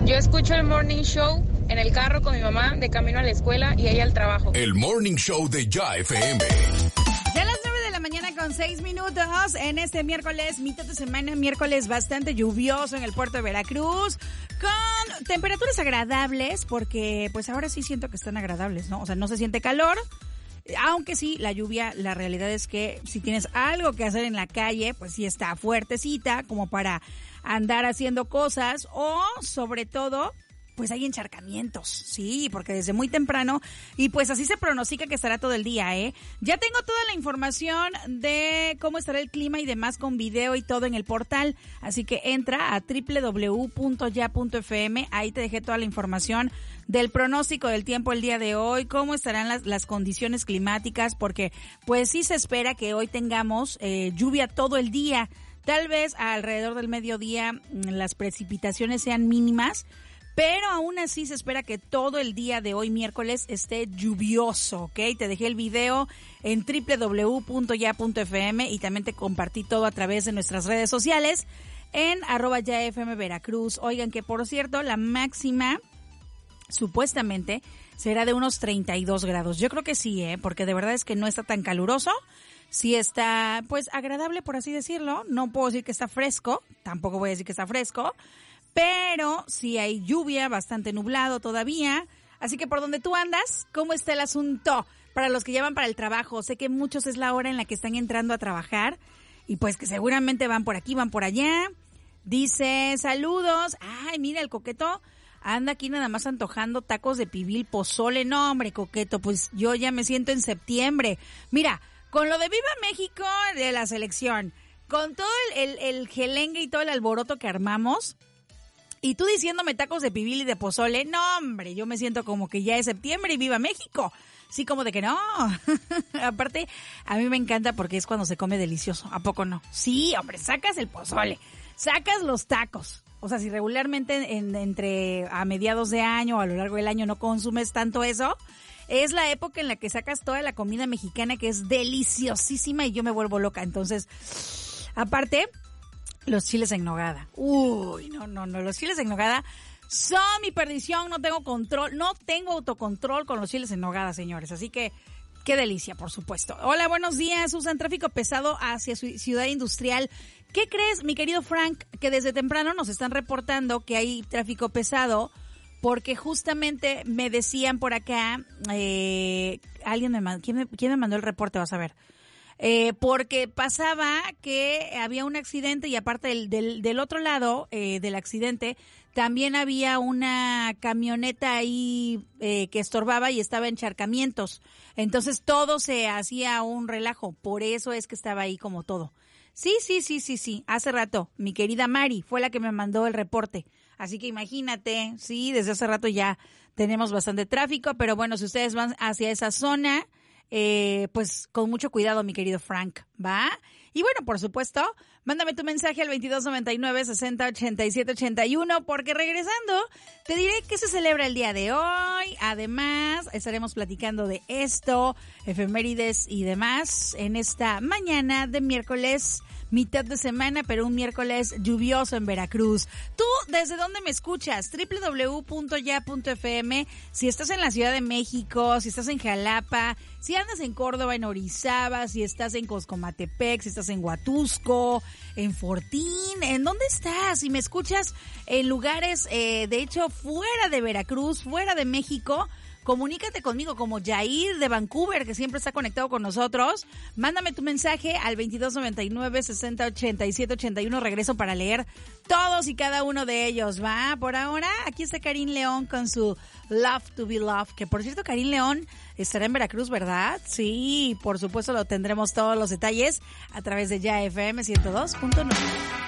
Yo escucho el Morning Show en el carro con mi mamá de camino a la escuela y ella al trabajo. El Morning Show de Ya FM. Ya a las 9 de la mañana con 6 minutos en este miércoles, mitad de semana, miércoles bastante lluvioso en el puerto de Veracruz, con temperaturas agradables, porque pues ahora sí siento que están agradables, ¿no? O sea, no se siente calor, aunque sí, la lluvia, la realidad es que si tienes algo que hacer en la calle, pues sí está fuertecita, como para andar haciendo cosas, o sobre todo, pues hay encharcamientos, sí, porque desde muy temprano, y pues así se pronostica que estará todo el día, ¿eh? Ya tengo toda la información de cómo estará el clima y demás con video y todo en el portal, así que entra a www.ya.fm, ahí te dejé toda la información del pronóstico del tiempo el día de hoy, cómo estarán las condiciones climáticas, porque pues sí se espera que hoy tengamos lluvia todo el día, tal vez alrededor del mediodía las precipitaciones sean mínimas, pero aún así se espera que todo el día de hoy, miércoles, esté lluvioso, ¿ok? Te dejé el video en www.ya.fm y también te compartí todo a través de nuestras redes sociales en @yafmveracruz. Oigan, que por cierto, la máxima supuestamente será de unos 32 grados. Yo creo que sí, porque de verdad es que no está tan caluroso. Sí está, pues, agradable, por así decirlo. No puedo decir que está fresco, tampoco voy a decir que está fresco, pero sí hay lluvia, bastante nublado todavía. Así que por donde tú andas, ¿cómo está el asunto? Para los que ya van para el trabajo, sé que muchos es la hora en la que están entrando a trabajar y pues que seguramente van por aquí, van por allá. Dice, saludos. Ay, mira, el Coqueto anda aquí nada más antojando tacos de pibil, pozole. No, hombre, Coqueto, pues yo ya me siento en septiembre. Mira, con lo de Viva México de la selección, con todo el gelengue y todo el alboroto que armamos, y tú diciéndome tacos de pibil y de pozole, no, hombre, yo me siento como que ya es septiembre y Viva México. Sí, como de que no. Aparte, a mí me encanta porque es cuando se come delicioso. ¿A poco no? Sí, hombre, sacas el pozole, sacas los tacos. O sea, si regularmente entre a mediados de año o a lo largo del año no consumes tanto eso, es la época en la que sacas toda la comida mexicana que es deliciosísima y yo me vuelvo loca. Entonces, aparte, los chiles en nogada. Uy, no, los chiles en nogada son mi perdición, no tengo control, no tengo autocontrol con los chiles en nogada, señores. Así que, qué delicia, por supuesto. Hola, buenos días. Usan tráfico pesado hacia Ciudad Industrial. ¿Qué crees, mi querido Frank? Que desde temprano nos están reportando que hay tráfico pesado porque justamente me decían por acá, alguien me mandó, ¿quién me mandó el reporte? Vas a ver. Porque pasaba que había un accidente y aparte del otro lado del accidente también había una camioneta ahí que estorbaba y estaba en encharcamientos. Entonces todo se hacía un relajo, por eso es que estaba ahí como todo. Sí. Hace rato mi querida Mari fue la que me mandó el reporte. Así que imagínate, sí, desde hace rato ya tenemos bastante tráfico, pero bueno, si ustedes van hacia esa zona, pues con mucho cuidado, mi querido Frank, ¿va? Y bueno, por supuesto, mándame tu mensaje al 2299-608781, porque regresando te diré que se celebra el día de hoy. Además, estaremos platicando de esto, efemérides y demás en esta mañana de miércoles, mitad de semana, pero un miércoles lluvioso en Veracruz. ¿Tú desde dónde me escuchas? www.ya.fm. Si estás en la Ciudad de México, si estás en Jalapa, si andas en Córdoba, en Orizaba, si estás en Coscomatepec, si estás en Huatusco, en Fortín, ¿en dónde estás? Si me escuchas en lugares, de hecho, fuera de Veracruz, fuera de México, comunícate conmigo como Jair de Vancouver, que siempre está conectado con nosotros. Mándame tu mensaje al 2299-608781. Regreso para leer todos y cada uno de ellos, ¿va? Por ahora, aquí está Karim León con su Love to be Loved, que por cierto, Karim León estará en Veracruz, ¿verdad? Sí, por supuesto lo tendremos todos los detalles a través de Ya FM 102.9.